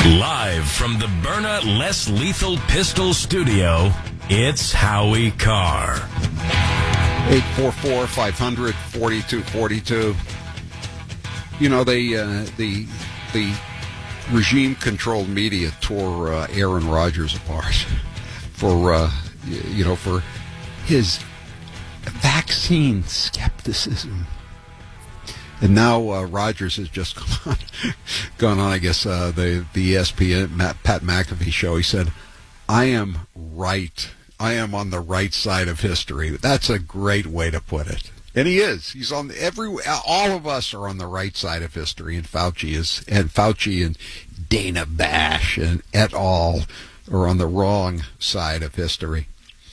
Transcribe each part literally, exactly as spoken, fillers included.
Live from the Byrna Less Lethal Pistol Studio, it's Howie Carr. eight four four, five hundred, forty-two forty-two. You know, they, uh, the the regime-controlled media tore uh, Aaron Rodgers apart for, uh, you know, for his vaccine skepticism. And now uh, Rodgers has just gone on, gone on I guess, uh, the, the E S P N Matt, Pat McAfee show. He said, I am right. I am on the right side of history. That's a great way to put it. And he is. He's on every. All of us are on the right side of history, and Fauci is, and Fauci and Dana Bash and et al. Are on the wrong side of history.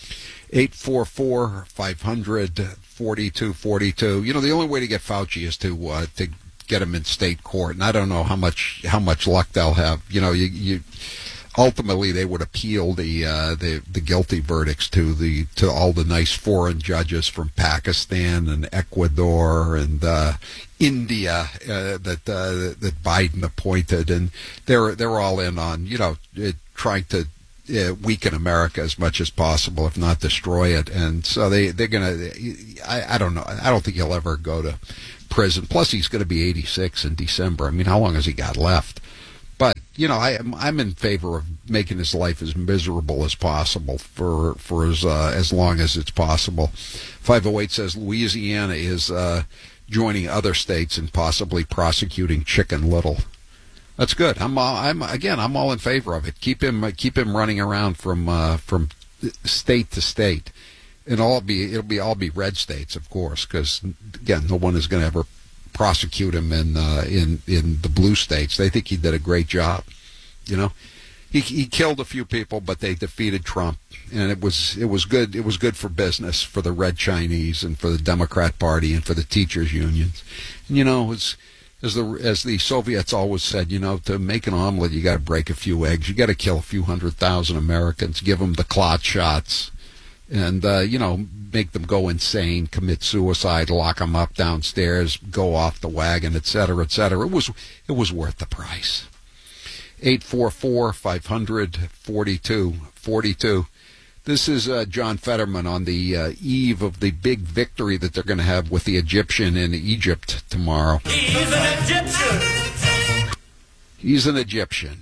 eight four four, five hundred, forty-two forty-two. You know, the only way to get Fauci is to uh, to get him in state court, and I don't know how much how much luck they'll have. You know, you. you Ultimately, they would appeal the uh, the the guilty verdicts to the to all the nice foreign judges from Pakistan and Ecuador and uh, India uh, that uh, that Biden appointed, and they're they're all in on you know trying to uh, weaken America as much as possible, if not destroy it. And so they they're gonna. I, I don't know. I don't think he'll ever go to prison. Plus, he's going to be eighty-six in December. I mean, how long has he got left? But, you know, I, I'm in favor of making his life as miserable as possible for for as, uh, as long as it's possible. five oh eight says Louisiana is uh, joining other states in possibly prosecuting Chicken Little. That's good. I'm, all, I'm again, I'm all in favor of it. Keep him keep him running around from uh, from state to state, and all be it'll be all be red states, of course, because again, no one is going to ever prosecute him in uh, in in the blue states. They think he did a great job. You know, he he killed a few people, but they defeated Trump, and it was it was good. It was good for business, for the Red Chinese, and for the Democrat Party, and for the teachers' unions. And, you know, as as the as the Soviets always said, you know, to make an omelet, you got to break a few eggs. You got to kill a few hundred thousand Americans, give them the clot shots, and uh, you know, make them go insane, commit suicide, lock them up downstairs, go off the wagon, et cetera, et cetera. It was it was worth the price. eight four four, five hundred, forty-two forty-two. This is uh, John Fetterman on the uh, eve of the big victory that they're going to have with the Egyptian in Egypt tomorrow. He's an Egyptian. He's an Egyptian.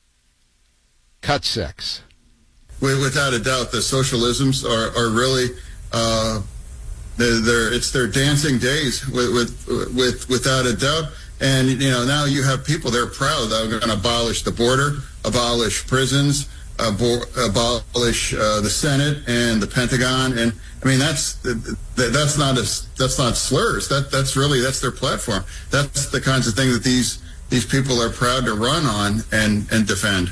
Cut six. Without a doubt, the socialisms are, are really, uh, they're, they're, it's their dancing days, with, with, with, without a doubt. And, you know, now you have people, they're proud that are going to abolish the border, abolish prisons, abo- abolish uh, the Senate and the Pentagon. And, I mean, that's that's not a, that's not slurs. That That's really, that's their platform. That's the kinds of things that these, these people are proud to run on and, and defend.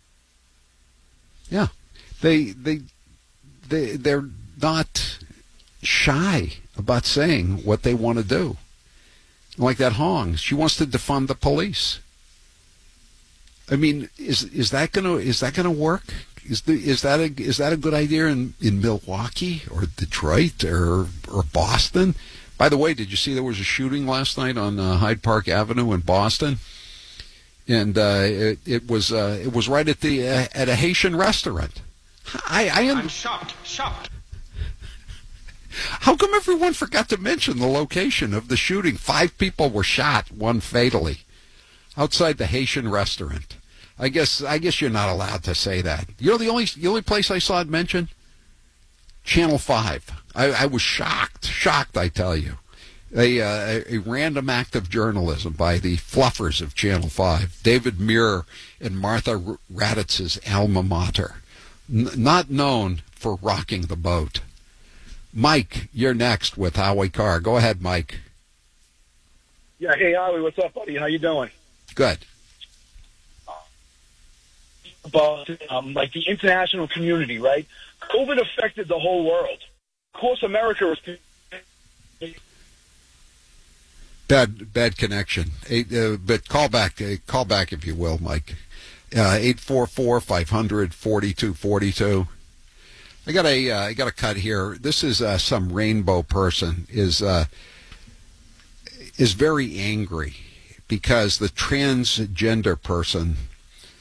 Yeah. They they they they're not shy about saying what they want to do. Like that Hong, she wants to defund the police. I mean, is is that gonna is that gonna work? Is the is that a is that a good idea in, in Milwaukee or Detroit or or Boston? By the way, did you see there was a shooting last night on uh, Hyde Park Avenue in Boston? And uh, it, it was uh, it was right at the uh, at a Haitian restaurant. I, I am I'm shocked, shocked. How come everyone forgot to mention the location of the shooting? Five people were shot, one fatally, outside the Haitian restaurant. I guess I guess you're not allowed to say that. You know the only the only place I saw it mentioned? Channel five. I, I was shocked, shocked, I tell you. A, uh, a random act of journalism by the fluffers of Channel five, David Muir and Martha Raditz's alma mater. N- not known for rocking the boat. Mike, you're next with Howie Carr. Go ahead, Mike. Yeah, hey, Howie, what's up, buddy? How you doing? Good. About, um, like the international community, right? COVID affected the whole world. Of course, America was... Bad, bad connection. Eight, uh, but call back, uh, call back if you will, Mike. Uh, eight four four, five hundred, forty-two forty-two. I got a, uh, I got a cut here. This is uh, some rainbow person is uh, is very angry because the transgender person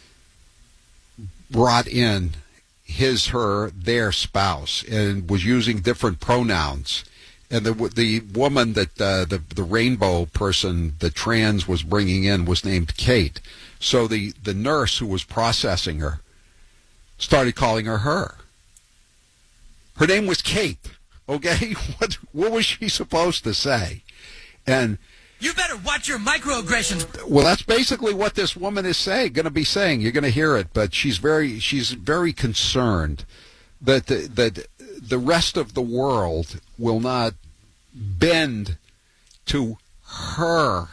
brought in his, her, their spouse and was using different pronouns. And the the woman that uh, the the rainbow person, the trans, was bringing in was named Kate. So the, the nurse who was processing her started calling her her. Her name was Kate. Okay, what what was she supposed to say? And you better watch your microaggressions. Well, that's basically what this woman is saying. Going to be saying. You're going to hear it, but she's very she's very concerned that the, that the rest of the world will not bend to her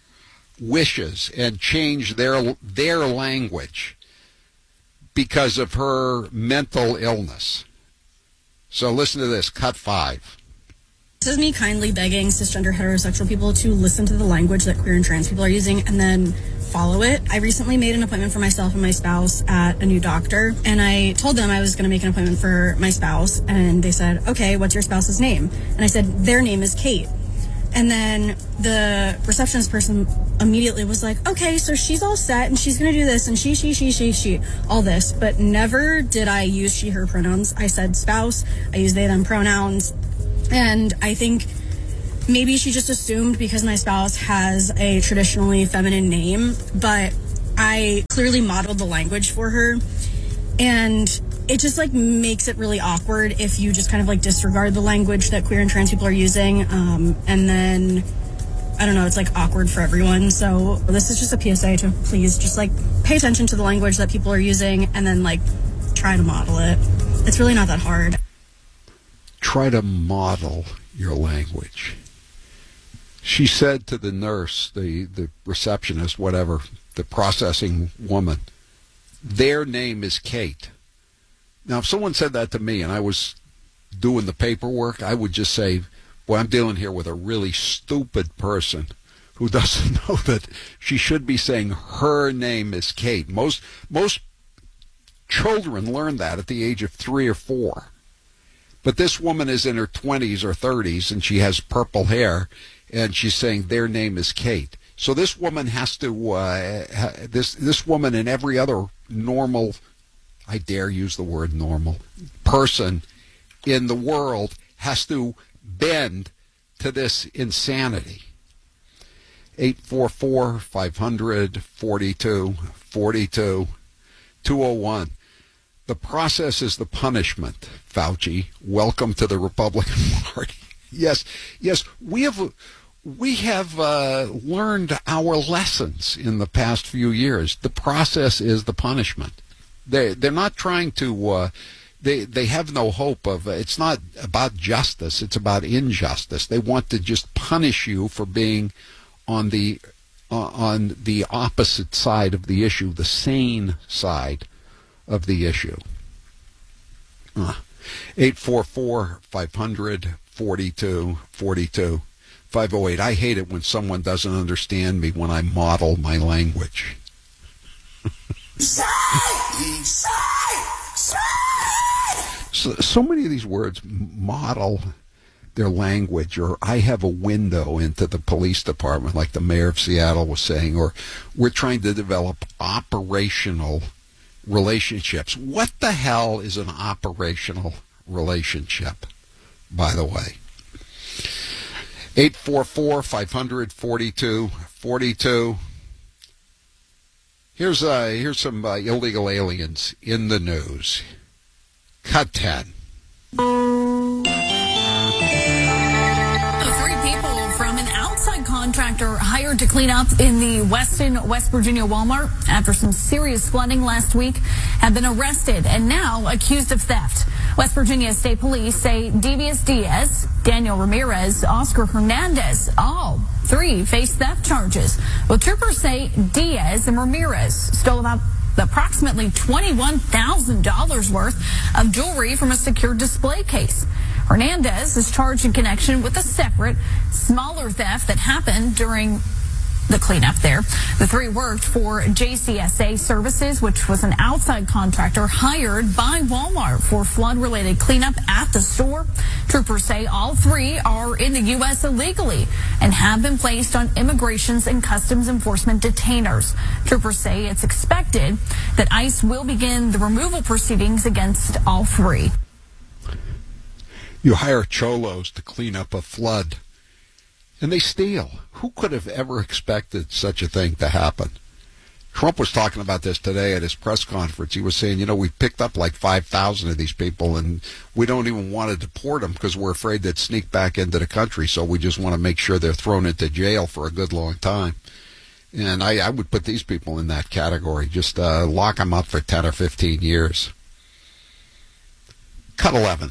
wishes and change their their language because of her mental illness. So listen to this, cut five. This is me kindly begging cisgender heterosexual people to listen to the language that queer and trans people are using and then follow it. I recently made an appointment for myself and my spouse at a new doctor, and I told them I was going to make an appointment for my spouse, and they said, okay, what's your spouse's name? And I said, their name is Kate. And then the receptionist person immediately was like, okay, so she's all set and she's going to do this and she, she, she, she, she, all this. But never did I use she, her pronouns. I said spouse. I used they, them pronouns. And I think maybe she just assumed because my spouse has a traditionally feminine name, but I clearly modeled the language for her. And it just like makes it really awkward if you just kind of like disregard the language that queer and trans people are using. Um, and then, I don't know, it's like awkward for everyone. So this is just a P S A to please just like pay attention to the language that people are using and then like try to model it. It's really not that hard. Try to model your language. She said to the nurse, the, the receptionist, whatever, the processing woman, their name is Kate. Now, if someone said that to me and I was doing the paperwork, I would just say, boy, I'm dealing here with a really stupid person who doesn't know that she should be saying her name is Kate. Most most children learn that at the age of three or four. But this woman is in her twenties or thirties, and she has purple hair, and she's saying their name is Kate. So this woman has to, uh, ha- this this woman and every other normal, I dare use the word normal, person in the world has to bend to this insanity. eight four four, five hundred, forty-two forty-two, two oh one. The process is the punishment, Fauci. Welcome to the Republican Party. Yes, yes, we have we have uh, learned our lessons in the past few years. The process is the punishment. They they're not trying to. Uh, they they have no hope of. Uh, it's not about justice. It's about injustice. They want to just punish you for being on the uh, on the opposite side of the issue, the sane side of the issue. Uh, eight four four, five hundred, forty-two forty-two, five oh eight. I hate it when someone doesn't understand me when I model my language. so, so many of these words model their language, or I have a window into the police department, like the mayor of Seattle was saying, or we're trying to develop operational relationships. What the hell is an operational relationship, by the way? eight four four, five hundred, forty-two forty-two. Here's uh, here's some uh, illegal aliens in the news. Cut ten. Contractor hired to clean up in the Weston, West Virginia Walmart after some serious flooding last week have been arrested and now accused of theft. West Virginia State Police say Devious Diaz, Daniel Ramirez, Oscar Hernandez, all three face theft charges. Well, troopers say Diaz and Ramirez stole about approximately twenty-one thousand dollars worth of jewelry from a secure display case. Hernandez is charged in connection with a separate, smaller theft that happened during the cleanup there. The three worked for J C S A Services, which was an outside contractor hired by Walmart for flood-related cleanup at the store. Troopers say all three are in the U S illegally and have been placed on immigrations and customs enforcement detainers. Troopers say it's expected that ICE will begin the removal proceedings against all three. You hire cholos to clean up a flood, and they steal. Who could have ever expected such a thing to happen? Trump was talking about this today at his press conference. He was saying, you know, we picked up like five thousand of these people, and we don't even want to deport them because we're afraid they'd sneak back into the country, so we just want to make sure they're thrown into jail for a good long time. And I, I would put these people in that category. Just uh, lock them up for ten or fifteen years. Cut eleven.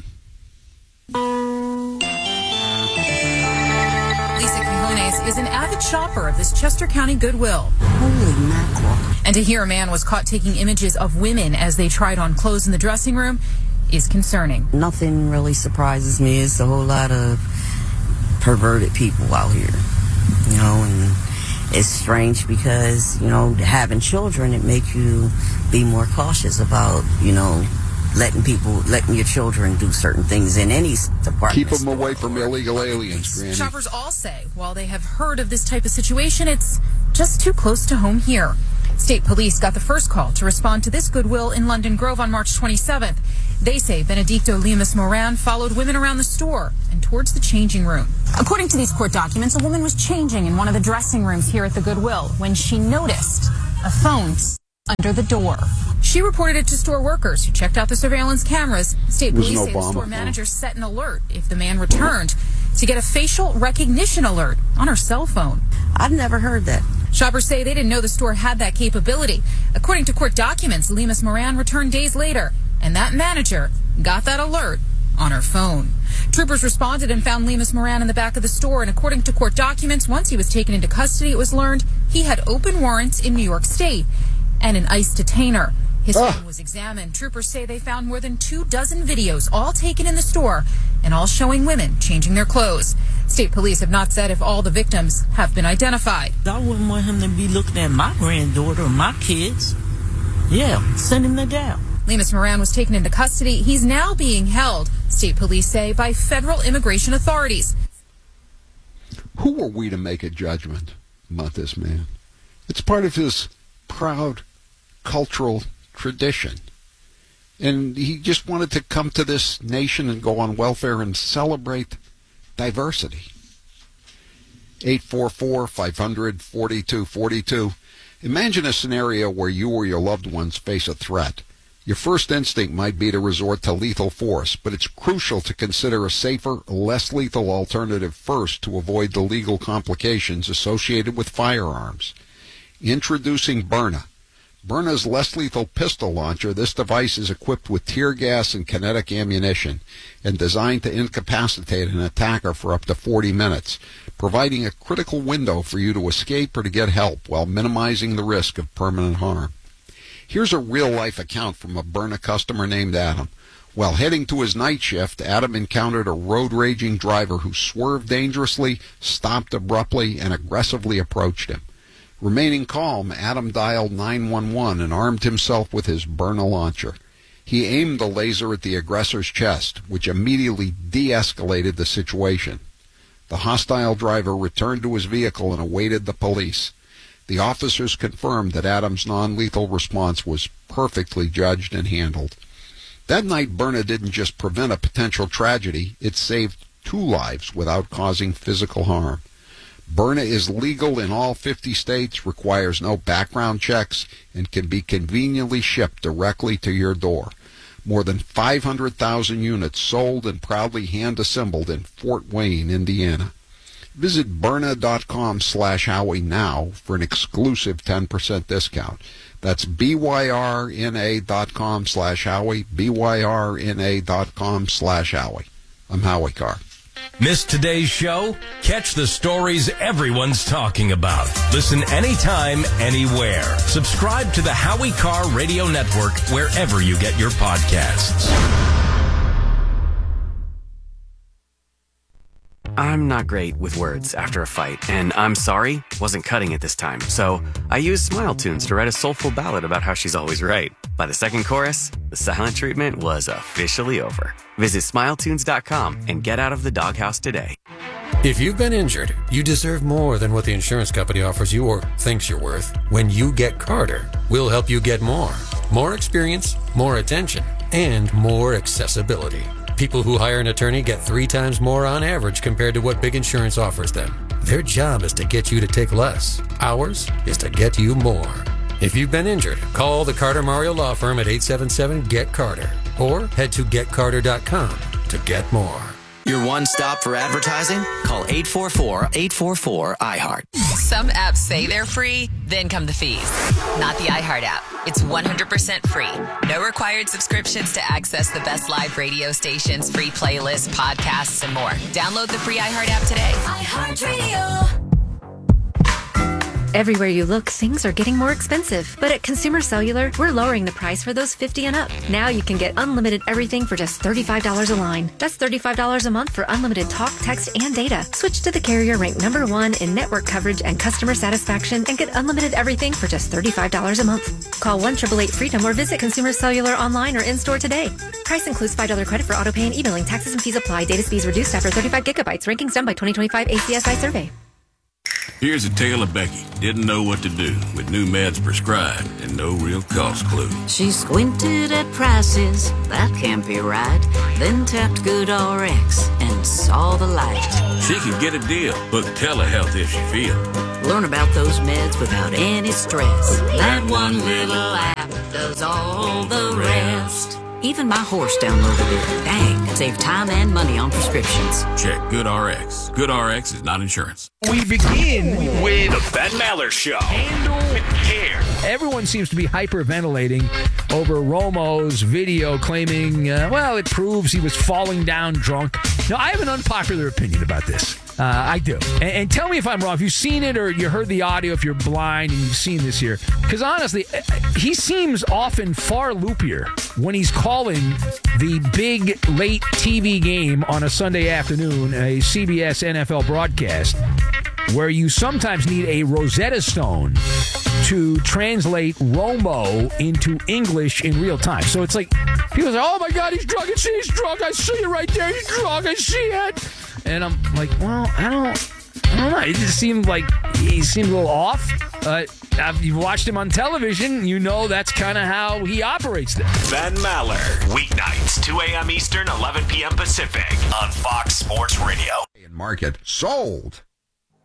Is an avid shopper of this Chester County Goodwill. Holy mackerel. And to hear a man was caught taking images of women as they tried on clothes in the dressing room is concerning. Nothing really surprises me. It's a whole lot of perverted people out here, you know, and it's strange because, you know, having children, it makes you be more cautious about, you know, letting people, letting your children do certain things in any department. Keep them away from illegal aliens, Granny. Shoppers all say, while they have heard of this type of situation, it's just too close to home here. State police got the first call to respond to this Goodwill in London Grove on March twenty-seventh. They say Benedicto Lemus Moran followed women around the store and towards the changing room. According to these court documents, a woman was changing in one of the dressing rooms here at the Goodwill when she noticed a phone under the door. She reported it to store workers who checked out the surveillance cameras. State police say the store manager set an alert if the man returned to get a facial recognition alert on her cell phone. I've never heard that. Shoppers say they didn't know the store had that capability. According to court documents, Lemus Moran returned days later, and that manager got that alert on her phone. Troopers responded and found Lemus Moran in the back of the store, and according to court documents, once he was taken into custody, it was learned he had open warrants in New York State and an ICE detainer. His ah. phone was examined. Troopers say they found more than two dozen videos, all taken in the store, and all showing women changing their clothes. State police have not said if all the victims have been identified. I wouldn't want him to be looking at my granddaughter or my kids. Yeah, send him to jail. Lemus Moran was taken into custody. He's now being held, state police say, by federal immigration authorities. Who are we to make a judgment about this man? It's part of his proud cultural tradition. And he just wanted to come to this nation and go on welfare and celebrate diversity. eight four four, five hundred, forty-two forty-two. Imagine a scenario where you or your loved ones face a threat. Your first instinct might be to resort to lethal force, but it's crucial to consider a safer, less lethal alternative first to avoid the legal complications associated with firearms. Introducing Byrna. Byrna's less lethal pistol launcher. This device is equipped with tear gas and kinetic ammunition and designed to incapacitate an attacker for up to forty minutes, providing a critical window for you to escape or to get help while minimizing the risk of permanent harm. Here's a real-life account from a Byrna customer named Adam. While heading to his night shift, Adam encountered a road-raging driver who swerved dangerously, stopped abruptly, and aggressively approached him. Remaining calm, Adam dialed nine one one and armed himself with his Byrna launcher. He aimed the laser at the aggressor's chest, which immediately de-escalated the situation. The hostile driver returned to his vehicle and awaited the police. The officers confirmed that Adam's non-lethal response was perfectly judged and handled. That night, Byrna didn't just prevent a potential tragedy, it saved two lives without causing physical harm. Byrna is legal in all fifty states, requires no background checks, and can be conveniently shipped directly to your door. More than five hundred thousand units sold and proudly hand-assembled in Fort Wayne, Indiana. Visit Byrna.com slash Howie now for an exclusive ten percent discount. That's B-Y-R-N-A dot com slash Howie, B-Y-R-N-A dot com slash Howie. I'm Howie Carr. Miss today's show? Catch the stories everyone's talking about. Listen anytime, anywhere. Subscribe to the Howie Carr Radio Network wherever you get your podcasts. I'm not great with words after a fight, and I'm sorry wasn't cutting it this time, so I used Smile Tunes to write a soulful ballad about how she's always right. By the second chorus, the silent treatment was officially over. Visit smile tunes dot com and get out of the doghouse today. If you've been injured, you deserve more than what the insurance company offers you or thinks you're worth. When you get Carter, we'll help you get more. More experience, more attention, and more accessibility. People who hire an attorney get three times more on average compared to what big insurance offers them. Their job is to get you to take less. Ours is to get you more. If you've been injured, call the Carter Mario Law Firm at eight seven seven, G E T Carter or head to get carter dot com to get more. Your one stop for advertising? Call eight four four, eight four four, I heart. Some apps say they're free, then come the fees. Not the iHeart app. It's one hundred percent free. No required subscriptions to access the best live radio stations, free playlists, podcasts, and more. Download the free iHeart app today. iHeartRadio. Everywhere you look, things are getting more expensive. But at Consumer Cellular, we're lowering the price for those fifty and up. Now you can get unlimited everything for just thirty-five dollars a line. That's thirty-five dollars a month for unlimited talk, text, and data. Switch to the carrier ranked number one in network coverage and customer satisfaction and get unlimited everything for just thirty-five dollars a month. Call one eight eight eight freedom or visit Consumer Cellular online or in-store today. Price includes five dollars credit for auto pay and e-billing. Taxes and fees apply. Data speeds reduced after thirty-five gigabytes. Rankings done by twenty twenty-five A C S I survey. Here's a tale of Becky. Didn't know what to do with new meds prescribed and no real cost clue. She squinted at prices, that can't be right. Then tapped GoodRx and saw the light. She could get a deal. Book telehealth if she feels. Learn about those meds without any stress. That one little app does all the rest. Even my horse downloaded it. Dang, save time and money on prescriptions. Check GoodRx. GoodRx is not insurance. We begin with The Ben Maller Show. Handle with care. Everyone seems to be hyperventilating over Romo's video claiming, uh, well, it proves he was falling down drunk. Now, I have an unpopular opinion about this. Uh, I do. And, and tell me if I'm wrong. If you've seen it or you heard the audio, if you're blind and you've seen this here. Because honestly, he seems often far loopier when he's calling the big late T V game on a Sunday afternoon, a C B S N F L broadcast, where you sometimes need a Rosetta Stone to translate Romo into English in real time. So it's like, people say, oh my God, he's drunk. I see he's drunk. I see it right there. He's drunk. I see it. And I'm like, well, I don't, I don't know. It just seemed like he seemed a little off. Uh, you've watched him on television. You know that's kind of how he operates there. Ben Maller. Weeknights, two a.m. Eastern, eleven p.m. Pacific on Fox Sports Radio. Market sold.